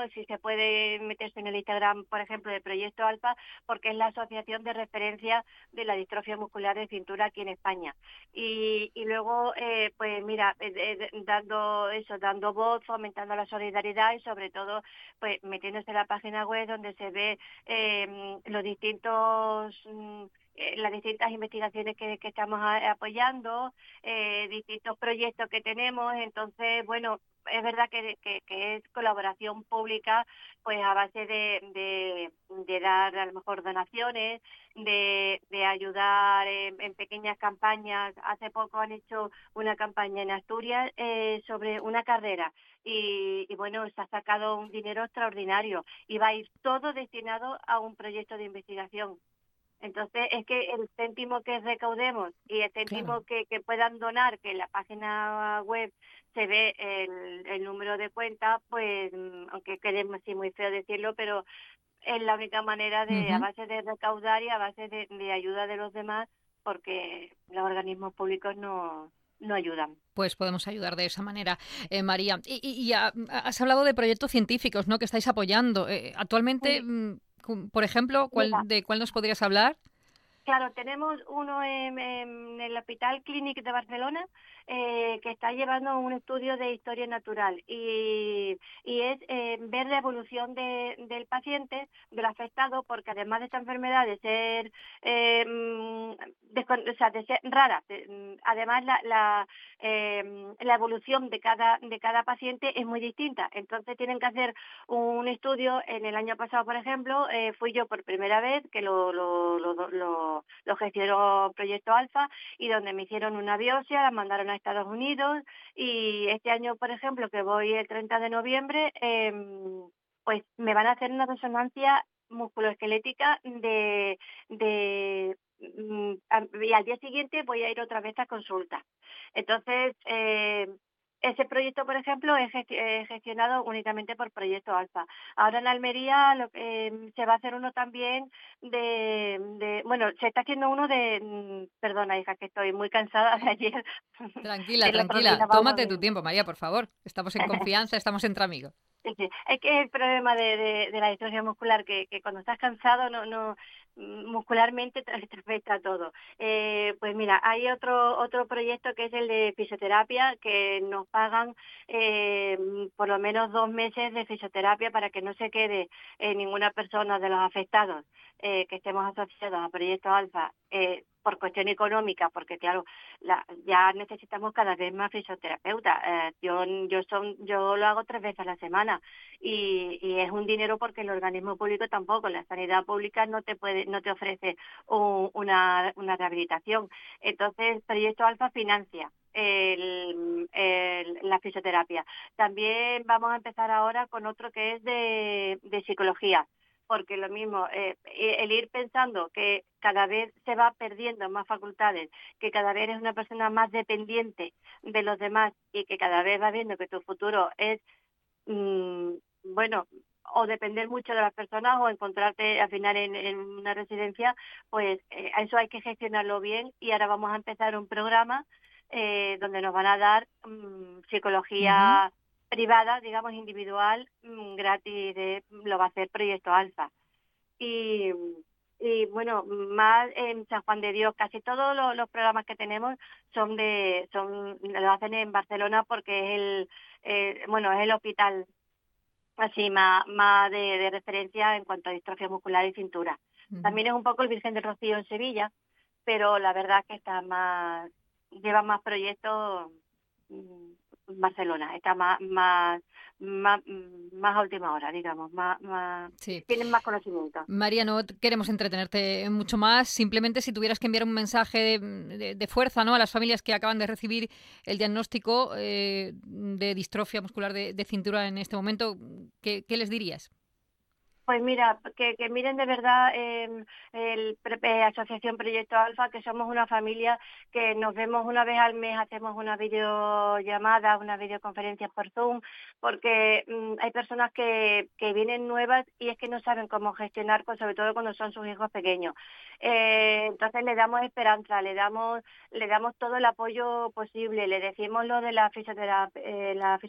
si se puede meterse en el Instagram, por ejemplo, de Proyecto Alfa, porque es la asociación de referencia de la distrofia muscular de cintura aquí en España. Y luego, pues mira, dando voz, fomentando la solidaridad y sobre todo, pues metiéndose en la página web donde se ve los distintos las distintas investigaciones que estamos apoyando, distintos proyectos que tenemos. Entonces, bueno, es verdad que es colaboración pública, pues a base de dar a lo mejor donaciones, de ayudar en pequeñas campañas. Hace poco han hecho una campaña en Asturias sobre una carrera y bueno, se ha sacado un dinero extraordinario y va a ir todo destinado a un proyecto de investigación. Entonces, es que el céntimo que recaudemos y el Claro. céntimo que puedan donar, que en la página web se ve el número de cuenta, pues, aunque quede así muy feo decirlo, pero es la única manera a Ujú. base de recaudar y a base de ayuda de los demás, porque los organismos públicos no ayudan. Pues podemos ayudar de esa manera, María. Has hablado de proyectos científicos, ¿no? Que estáis apoyando. Actualmente, Sí, por ejemplo, mira, ¿de cuál nos podrías hablar? claro, tenemos uno en el Hospital Clínic de Barcelona que está llevando un estudio de historia natural y es ver la evolución del paciente, del afectado, porque además de esta enfermedad de ser, o sea, de ser rara, además la evolución de cada paciente es muy distinta. Entonces tienen que hacer un estudio. En el año pasado, por ejemplo, fui yo por primera vez que lo gestionó Proyecto Alfa y donde me hicieron una biopsia, la mandaron a Estados Unidos y este año, por ejemplo, que voy el 30 de noviembre, pues me van a hacer una resonancia musculoesquelética y al día siguiente voy a ir otra vez a consulta. Entonces, ese proyecto, por ejemplo, es gestionado únicamente por Proyecto Alfa. Ahora en Almería se va a hacer uno también bueno, se está haciendo uno perdona, hija, que estoy muy cansada de ayer, Tranquila, del otro día, tranquila. vamos Tómate tu bien. tiempo, María, por favor. Estamos en confianza, estamos entre amigos. Sí, sí. Es que el problema de la distrofia muscular, que cuando estás cansado, muscularmente te afecta todo. Pues mira, hay otro proyecto que es el de fisioterapia, que nos pagan por lo menos 2 meses de fisioterapia para que no se quede ninguna persona de los afectados que estemos asociados a Proyecto Alfa por cuestión económica, porque claro, ya necesitamos cada vez más fisioterapeutas. Yo lo hago 3 veces a la semana y es un dinero porque el organismo público tampoco, la sanidad pública no te ofrece una rehabilitación. Entonces, Proyecto Alfa financia la fisioterapia. También vamos a empezar ahora con otro que es de psicología, porque lo mismo, el ir pensando que cada vez se va perdiendo más facultades, que cada vez eres una persona más dependiente de los demás y que cada vez vas viendo que tu futuro es, mm, bueno, o depender mucho de las personas o encontrarte al final en una residencia, pues a eso hay que gestionarlo bien y ahora vamos a empezar un programa donde nos van a dar Ujú. psicología privada, digamos individual, gratis, lo va a hacer Proyecto Alfa. Y, y bueno, más en San Juan de Dios, casi todos los programas que tenemos lo hacen en Barcelona porque bueno, es el hospital así más de referencia en cuanto a distrofia muscular y cintura. Ujú. También es un poco el Virgen del Rocío en Sevilla, pero la verdad que lleva más proyectos mm, Barcelona, está más a última hora, digamos, Sí. tienen más conocimiento. María, no queremos entretenerte mucho más. Simplemente si tuvieras que enviar un mensaje de fuerza, ¿no? A las familias que acaban de recibir el diagnóstico de distrofia muscular de cintura en este momento, ¿qué les dirías? Pues mira, que miren de verdad Asociación Proyecto Alfa, que somos una familia que nos vemos una vez al mes, hacemos una videollamada, una videoconferencia por Zoom, porque hay personas que vienen nuevas y es que no saben cómo gestionar, sobre todo cuando son sus hijos pequeños. Entonces le damos esperanza, le damos todo el apoyo posible, le decimos lo de la fisioterapia,